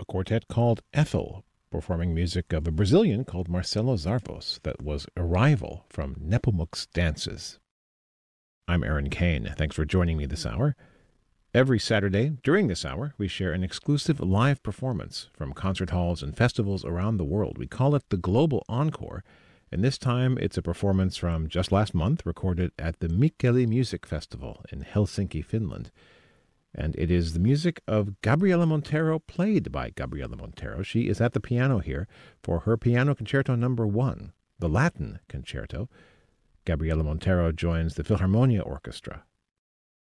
quartet called Ethel, performing music of a Brazilian called Marcelo Zarvos that was Arrival from Nepomuk's Dances. I'm Aaron Kane. Thanks for joining me this hour. Every Saturday during this hour, we share an exclusive live performance from concert halls and festivals around the world. We call it the Global Encore, and this time it's a performance from just last month recorded at the Mikkeli Music Festival in Helsinki, Finland. And it is the music of Gabriela Montero, played by Gabriela Montero. She is at the piano here for her Piano Concerto No. 1, the Latin Concerto. Gabriela Montero joins the Philharmonia Orchestra